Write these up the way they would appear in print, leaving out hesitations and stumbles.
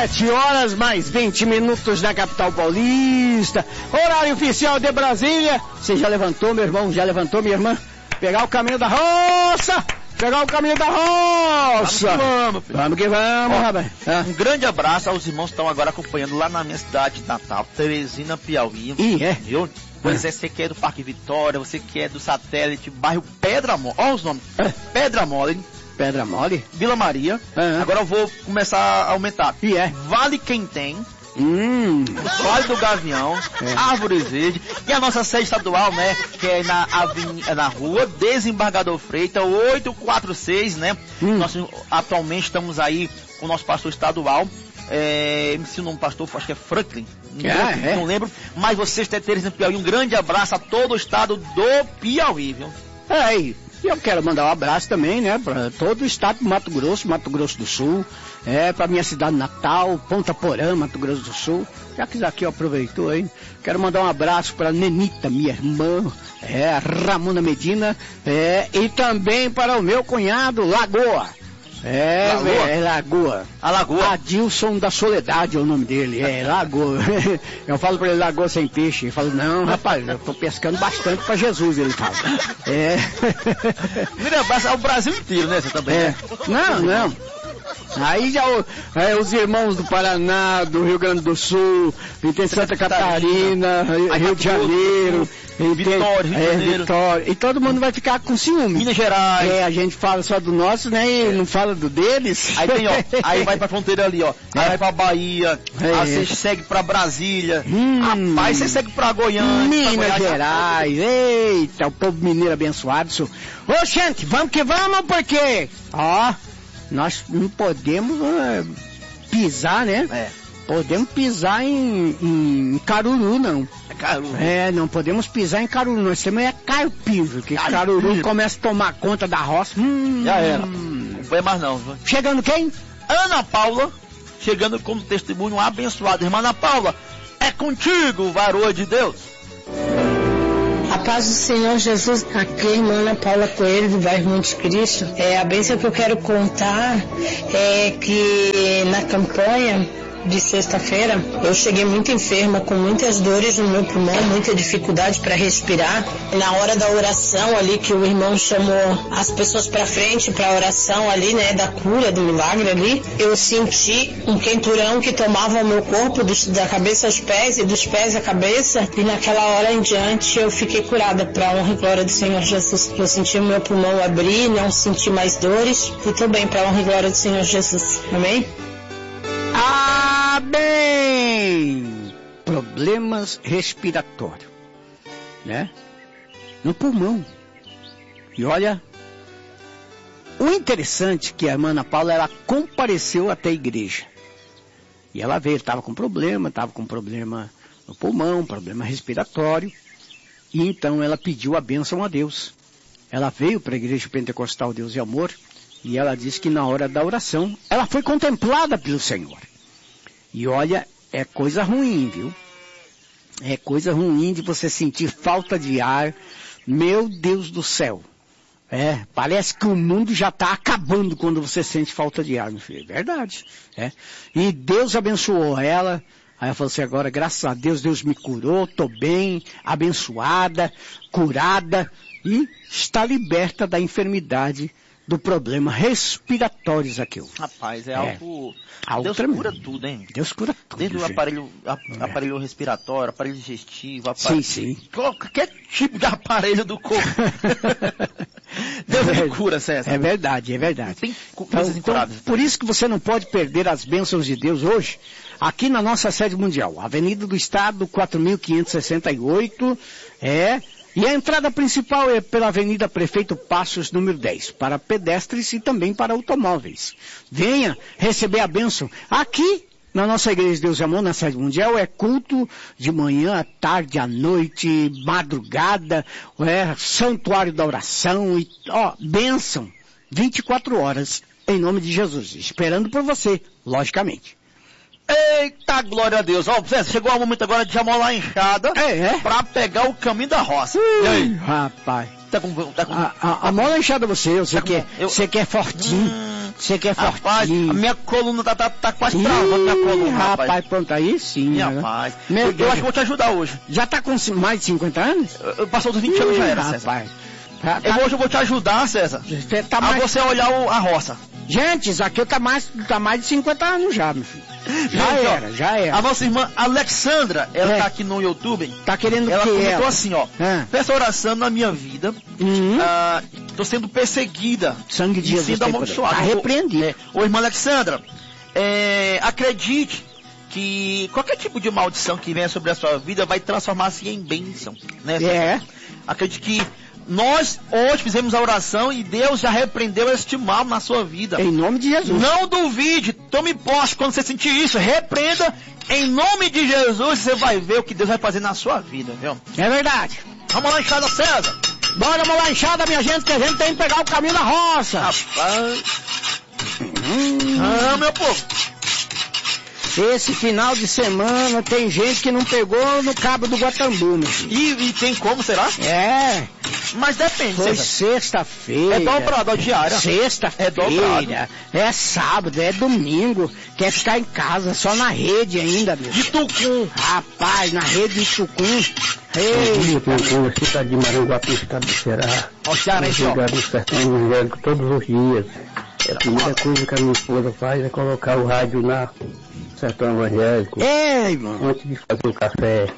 7 horas mais 20 minutos na capital paulista. Horário oficial de Brasília. Você já levantou, meu irmão? Já levantou, minha irmã? Pegar o caminho da roça! Pegar o caminho da roça! Vamos, filho. Vamos que vamos, rapaz. Um grande abraço aos irmãos que estão agora acompanhando lá na minha cidade de Natal, Teresina, Piauí. Viu? Pois é, você que é do Parque Vitória, você que é do Satélite, bairro Pedra Mole. Olha os nomes. Pedra Mole. Pedra Mole? Vila Maria. Agora eu vou começar a aumentar. Vale Quem Tem. Vale do Gavião. Árvores Verdes. E a nossa sede estadual, né? Que é na rua Desembargador Freitas, 846, né? Nós atualmente estamos aí com o nosso pastor estadual. Me ensina um pastor, acho que é Franklin. Não lembro. Mas vocês, Teresina, Piauí, um grande abraço a todo o estado do Piauí, viu? E eu quero mandar um abraço também, né, para todo o estado do Mato Grosso do Sul, para minha cidade natal, Ponta Porã, Mato Grosso do Sul. Já que aqui aproveitou, hein? Quero mandar um abraço para Nenita, minha irmã, Ramona Medina, e também para o meu cunhado, Lagoa. Lagoa. A Lagoa. Adilson da Soledade é o nome dele, Lagoa. Eu falo pra ele, Lagoa sem peixe. Ele fala, não, rapaz, eu tô pescando bastante pra Jesus, ele fala. Mira, é o Brasil inteiro, né? Você também. Não. Aí já os irmãos do Paraná, do Rio Grande do Sul, e tem Santa Catarina, Rio de Janeiro, Vitória, e todo mundo vai ficar com ciúme. Minas Gerais. A gente fala só do nosso, né, e não fala do deles. Aí tem, aí vai pra fronteira ali, Aí vai pra Bahia, aí você segue pra Brasília, rapaz, você segue pra Goiânia. Minas Gerais, eita, o povo mineiro abençoado. Ô, gente, vamos que vamos, porque, nós não podemos pisar, né? Podemos pisar em Caruru, não. Caruru. Não podemos pisar em Caruru. Nós temos carpir, porque Caruru começa a tomar conta da roça. Já era. Não foi mais não. Chegando quem? Ana Paula, chegando como testemunho abençoado. Irmã Ana Paula, é contigo, varoa de Deus. A paz do Senhor Jesus, aqui, irmã Ana Paula Coelho, do bairro Monte Cristo. A bênção que eu quero contar é que na campanha de sexta-feira, eu cheguei muito enferma, com muitas dores no meu pulmão, muita dificuldade para respirar. Na hora da oração ali, que o irmão chamou as pessoas para frente para a oração ali, né, da cura, do milagre ali, eu senti um quenturão que tomava o meu corpo, da cabeça aos pés e dos pés à cabeça, e naquela hora em diante eu fiquei curada, para a honra e glória do Senhor Jesus. Eu senti o meu pulmão abrir, não senti mais dores, e tô bem, para a honra e glória do Senhor Jesus. Amém? Amém! Problemas respiratórios, né? No pulmão. E olha, o interessante é que a irmã Ana Paula, ela compareceu até a igreja. E ela veio, estava com problema no pulmão, problema respiratório. E então ela pediu a bênção a Deus. Ela veio para a igreja pentecostal Deus e Amor. E ela disse que na hora da oração, ela foi contemplada pelo Senhor. E olha, é coisa ruim, viu? É coisa ruim de você sentir falta de ar. Meu Deus do céu. Parece que o mundo já está acabando quando você sente falta de ar, meu filho. É verdade. E Deus abençoou ela. Aí ela falou assim, agora graças a Deus, Deus me curou, estou bem, abençoada, curada e está liberta da enfermidade, do problema respiratórios aqui. Rapaz, algo Deus tremendo. Cura tudo, hein? Deus cura tudo. Desde o aparelho respiratório, aparelho digestivo, Sim. Qualquer tipo de aparelho do corpo. Deus me cura, César. É verdade. Tem coisas incuráveis. Por isso que você não pode perder as bênçãos de Deus hoje, aqui na nossa sede mundial. Avenida do Estado, 4568, E a entrada principal é pela Avenida Prefeito Passos, número 10, para pedestres e também para automóveis. Venha receber a bênção. Aqui, na nossa Igreja de Deus e Amor, na sede mundial, é culto de manhã, à tarde, à noite, madrugada, santuário da oração, e bênção, 24 horas, em nome de Jesus, esperando por você, logicamente. Eita, glória a Deus. Zé, chegou o momento agora de chamar lá a enxada pra pegar o caminho da roça. E aí? Rapaz. A mola é enxada você que é fortinho. Você que é rapaz, fortinho. A minha coluna tá quase travando minha coluna, rapaz. Rapaz, pronto, aí sim. Rapaz, eu acho que vou te ajudar hoje. Já tá com mais de 50 anos? Passou dos 20 anos já era, César. Rapaz. Hoje eu vou te ajudar, César. Você olhar a roça. Gente, isso aqui tá mais de 50 anos já, meu filho. Já era. A nossa irmã Alexandra, ela tá aqui no YouTube. Tá querendo ela que comentou assim, ó. Peço oração na minha vida. Tô sendo perseguida. Sangue de Jesus tá amaldiçoada. Tá repreendido. Ô, irmã Alexandra, acredite que qualquer tipo de maldição que venha sobre a sua vida vai transformar-se em bênção, né? Acredite que nós hoje fizemos a oração e Deus já repreendeu este mal na sua vida. Em nome de Jesus. Não duvide, tome posse quando você sentir isso, repreenda em nome de Jesus, você vai ver o que Deus vai fazer na sua vida, viu? É verdade. Vamos lá, enxada, César. Bora, vamos lá, enxada, minha gente, que a gente tem que pegar o caminho da roça. Rapaz. Meu povo. Esse final de semana tem gente que não pegou no Cabo do Guatambu, meu filho. E tem como, será? Mas depende. Foi sexta-feira. É dobrado a diária. Sexta-feira. É sábado, é domingo. Quer ficar em casa só na rede ainda, meu. De Tucum. Rapaz, na rede de Tucum. Eu fico de Maranguape, estado do Ceará. Chegado no sertão evangélico todos os dias. A primeira coisa que a minha esposa faz é colocar o rádio na sertão evangélico. Irmão. Antes de fazer o café.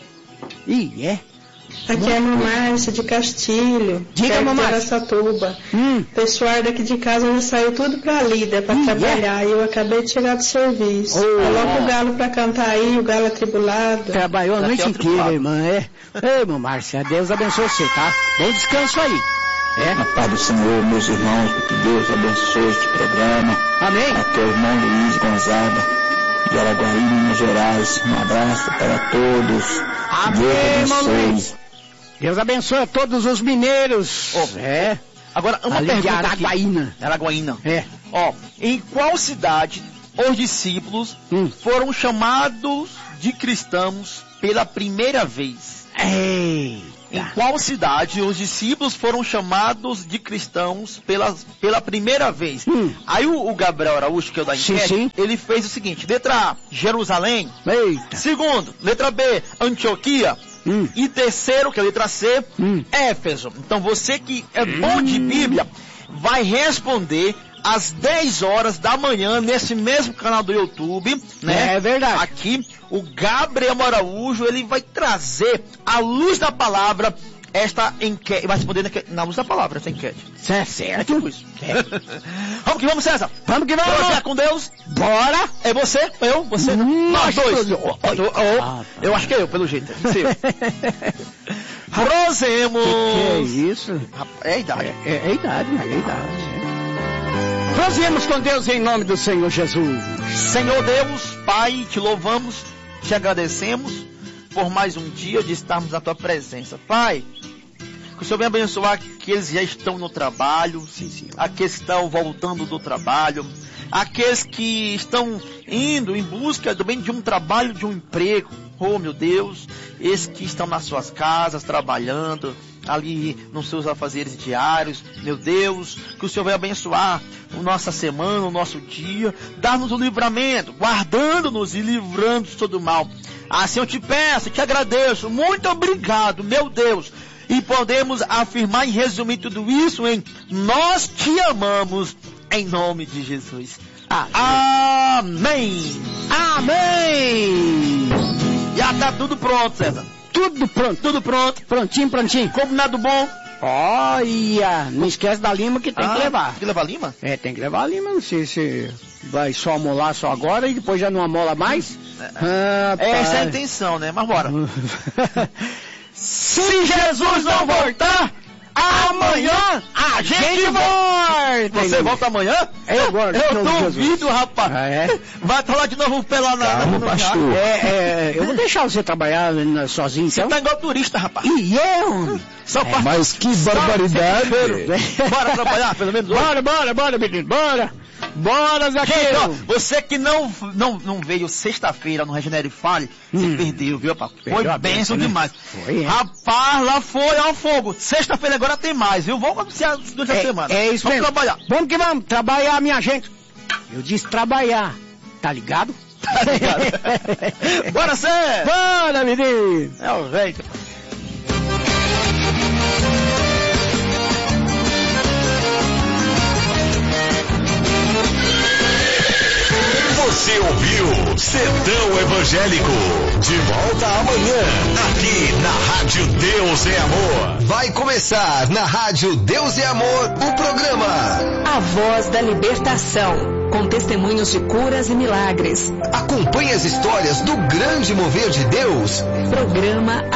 Aqui é a Márcia de Castilho. Diga, mamãe. Araçatuba. O pessoal daqui de casa já saiu tudo pra Líder pra trabalhar. E eu acabei de chegar do serviço. Coloca o galo pra cantar aí, o galo atribulado. Trabalhou a noite inteira, irmã. Ei, irmã Márcia, Deus abençoe você, tá? Bom descanso aí. Na paz do Senhor, meus irmãos, que Deus abençoe este programa. Amém. Aqui é o irmão Luiz Gonzaga, de Araguari, Minas Gerais. Um abraço para todos. Amém, irmão Luiz. Deus abençoe a todos os mineiros. Agora, uma pergunta de Araguaína. Araguaína. Em qual cidade os discípulos foram chamados de cristãos pela primeira vez? Em qual cidade os discípulos foram chamados de cristãos pela primeira vez? Aí o Gabriel Araújo, que é o da enquete, ele fez o seguinte: letra A, Jerusalém. Segundo, letra B, Antioquia. E terceiro, que é a letra C, Éfeso. Então você que é bom de Bíblia, vai responder às 10 horas da manhã, nesse mesmo canal do YouTube, né? É verdade. Aqui, o Gabriel Araújo, ele vai trazer à luz da palavra esta enquete, vai responder na luz da palavra essa enquete. Certo. Vamos que vamos, César. Vamos que vamos. Projeto com Deus. Bora. É você? Eu? Você? Nós dois. Eu acho que é eu, pelo jeito. Prosemos. Que é isso? É a idade. É a idade. Prosemos com Deus em nome do Senhor Jesus. Senhor Deus, Pai, te louvamos, te agradecemos por mais um dia de estarmos na tua presença. Pai, que o Senhor venha abençoar aqueles que já estão no trabalho, aqueles que estão voltando do trabalho, aqueles que estão indo em busca também de um trabalho, de um emprego. Oh, meu Deus, esses que estão nas suas casas trabalhando, ali nos seus afazeres diários. Meu Deus, que o Senhor venha abençoar a nossa semana, o nosso dia, dar-nos o livramento, guardando-nos e livrando-nos de todo mal. Assim eu te peço, te agradeço, muito obrigado, meu Deus. E podemos afirmar e resumir tudo isso em nós te amamos, em nome de Jesus. Amém. Já tá tudo pronto, César. Tudo pronto. Prontinho. Combinado bom. Olha, não esquece da lima que tem que levar. Tem que levar lima? Tem que levar a lima, não sei se vai só amolar só agora e depois já não amola mais. Essa é a intenção, né? Mas bora. Se Jesus não voltar, amanhã a gente volta. Você volta amanhã? Eu volto. Eu duvido, rapaz. Vai estar lá de novo pela Calma, pastor. Eu vou deixar você trabalhar sozinho, então. Você tá igual turista, rapaz. E eu? Mas que barbaridade. Bora trabalhar, pelo menos hoje. Bora, menino, bora. Bora, Zaqueiro! Gente, ó, você que não veio sexta-feira no Regenere Fale, você perdeu, viu, rapaz? Foi bênção demais. Foi, rapaz, lá foi ao fogo. Sexta-feira agora tem mais, viu? Vamos anunciar durante a semana. É isso mesmo. Vamos trabalhar. Vamos que vamos, trabalhar, minha gente. Eu disse trabalhar, tá ligado? Tá ligado? Bora, Sé! Bora, menino! É o jeito. Você ouviu Sertão Evangélico. De volta amanhã, aqui na Rádio Deus é Amor. Vai começar na Rádio Deus é Amor o programa A Voz da Libertação, com testemunhos de curas e milagres. Acompanhe as histórias do grande mover de Deus. Programa